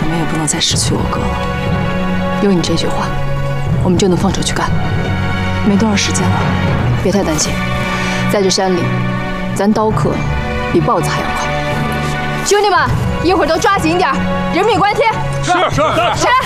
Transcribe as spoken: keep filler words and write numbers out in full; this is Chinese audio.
什么也不能再失去我哥了。有你这句话，我们就能放手去干。没多少时间了，别太担心。在这山里，咱刀客比豹子还要快。兄弟们，一会儿都抓紧点，人命关天。 是是是。 起来！